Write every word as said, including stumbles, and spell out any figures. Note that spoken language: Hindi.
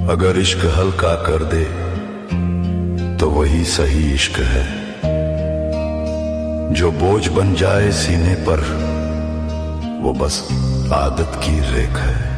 अगर इश्क हल्का कर दे तो वही सही इश्क है। जो बोझ बन जाए सीने पर वो बस आदत की रेख है।